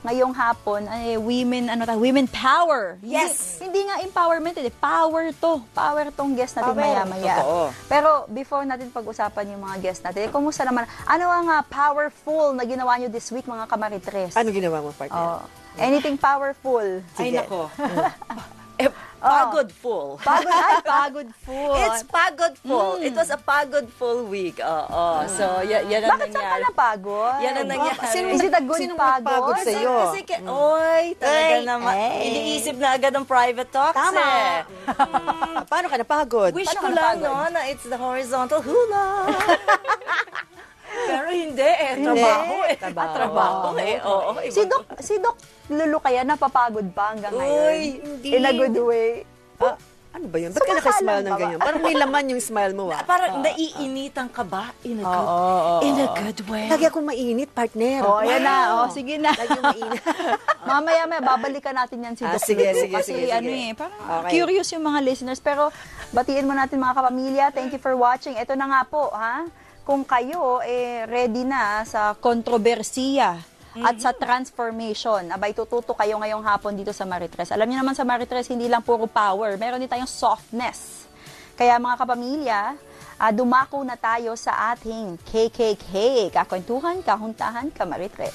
ngayong hapon, women power. Yes! Hindi nga empowerment, power to. Power tong guest natin maya-maya. Pero before natin pag-usapan yung mga guest natin, kumusta naman? Ano ang powerful na ginawa nyo this week, mga kamaritres? Ano ginawa mo, partner? Anything powerful? Ay, nako. Pagodful. Pagodful. It's pagodful. It was a pagodful week. So, yan ang Bakit saan ka nangyari. napagod? Yan ang nangyari. Is it a good pagod? sa'yo? Kasi, talaga naman. Iniisip na agad ng private talks. Tama. Paano ka napagod? Wish Paano ko ka lang, napagod? na it's the horizontal hula. Pero hindi trabaho eh. Oo. Si Doc Lulu kaya napapagod pa hanggang ngayon? Uy, hindi. In a good way. Ano ba yun? Ba't ka nakasmile ng ganyan? Parang may laman yung smile mo, Parang naiinitan ka ba? In a good way. Lagi akong mainit, partner. Ayan na. Sige na. Lagi yung mainit. Mamaya babalikan natin yan si Doc Sige, Lulu. sige, Kasi sige. parang Okay. curious yung mga listeners. Pero batiin mo natin mga kapamilya. Thank you for watching. Ito na nga po, kung kayo ready na sa kontrobersiya at sa transformation, abay tututo kayo ngayong hapon dito sa Maritres. Alam niyo naman sa Maritres, hindi lang puro power, meron din tayong softness. Kaya mga kapamilya, dumako na tayo sa ating KKK, Kakwentuhan, Kahuntahan, Kamaritres.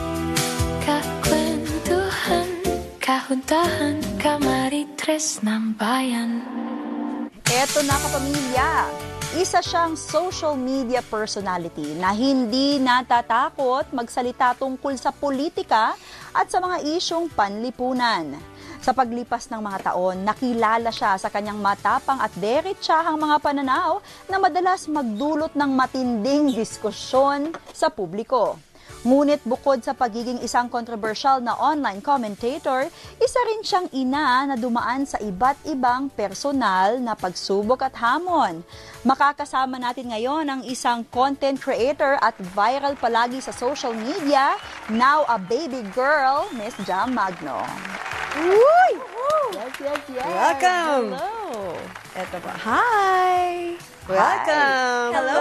Kakwentuhan, Kahuntahan, Kamaritres ng Bayan. Eto na kapamilya, isa siyang social media personality na hindi natatakot magsalita tungkol sa politika at sa mga isyong panlipunan. Sa paglipas ng mga taon, nakilala siya sa kanyang matapang at derechahang mga pananaw na madalas magdulot ng matinding diskusyon sa publiko. Ngunit bukod sa pagiging isang controversial na online commentator, isa rin siyang ina na dumaan sa iba't ibang personal na pagsubok at hamon. Makakasama natin ngayon ang isang content creator at viral palagi sa social media, now a baby girl, Miss Jam Magno. Uy! Yes. Welcome! Hello! Eto pa. Hi! Welcome! Hello.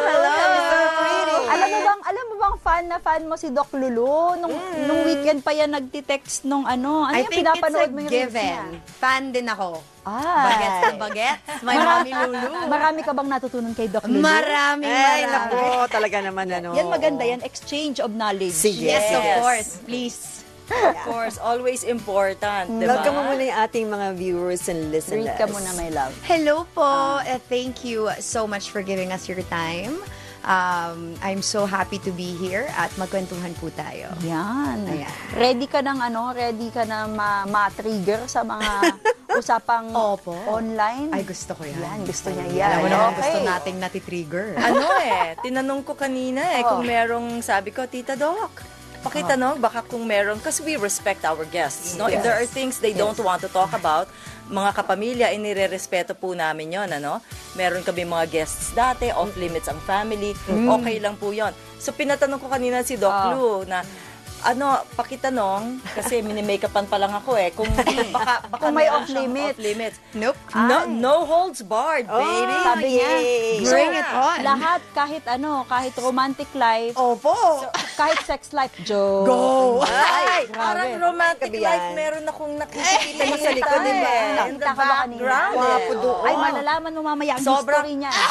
Alam mo bang fan mo si Doc Lulu? Nung weekend pa yan nagtitext nung ano I yung think pinapanood it's mo a yung reels given. niya? Fan din ako. Bagets na bagets. My mommy Lulu. Marami ka bang natutunan kay Doc Lulu? Maraming. Ay, nako, talaga naman Yan maganda yan, exchange of knowledge. Sige. Yes, of Yes. course. Please. Of course, always important, di ba? Welcome mo muna yung ating mga viewers and listeners. Read ka muna, my love. Hello po. Thank you so much for giving us your time. I'm so happy to be here at magkwentuhan po tayo. Yan. Ayan. Ready ka na ma-trigger sa mga usapang Opo. online? Ay, gusto ko yan. Yan, gusto niya yan. Alam mo naman, Okay. gusto nating natitrigger. Tinanong ko kanina kung merong, sabi ko, Tita Doc, pakitanong, baka kung meron, because we respect our guests, no? If there are things they don't want to talk about, mga kapamilya, inirerespeto po namin yon, ano? Meron kami mga guests dati, off-limits ang family, okay lang po yon. So, pinatanong ko kanina si Doc Lu na, pakitanong, kasi mini-makeupan pa lang ako kung baka Kung may meron siyang off-limits. Nope. No holds barred, baby. Sabi niya. Bring it on. Lahat, kahit romantic life, Opo. kahit sex life, joke. Go! Ay, Grabe. parang romantic Kabiyan. life, meron akong nakikita mo sa likod, di ba? In the Nakita ka ba kanina? background. Wapo doon. Ay, malalaman mo mamaya ang Sobrang- history niya.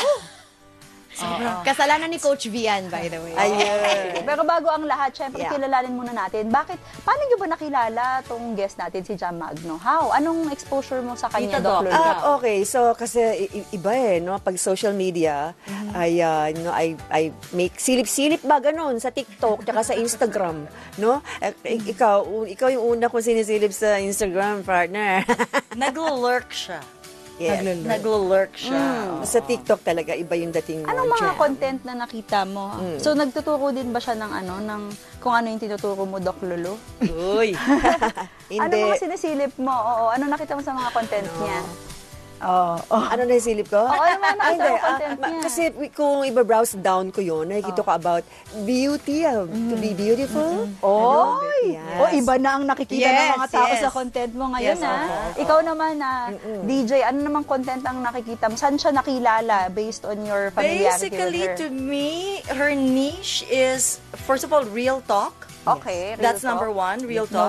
Kasalanan ni Coach Vian, by the way. Ayun. Pero bago ang lahat, syempre, kilalanin muna natin. Paano nyo ba nakilala tong guest natin, si Jam Magno? How? Anong exposure mo sa kanya, Tita Doc Doc. Lulu? Okay. So, kasi iba no? Pag social media, I make silip-silip ba ganun sa TikTok tsaka sa Instagram, no? Ikaw yung una kong sinisilip sa Instagram, partner. Naglo-lurk siya. Yes. Naglo-lurk siya. Sa TikTok talaga, iba yung dating mo. Anong mga Jam. content na nakita mo? So, nagtuturo din ba siya ng kung ano yung tinuturo mo, Doc Lulu? Uy. Hindi. Ano mga sinisilip mo? Oo. Ano nakita mo sa mga content niya? Ano na yung silip ko? ano mga nakita Hindi, mo content niya? kasi kung iba-browse down ko yun, nakikita ko about beauty, to be beautiful. Oy! Yes. Iba na ang nakikita ng mga tao sa content mo ngayon, Yes, Ikaw naman, DJ, ano namang content ang nakikita mo? Saan siya nakilala based on your familiarity Basically, with her? to me, her niche is, first of all, real talk. Okay, real That's talk. number one, real talk.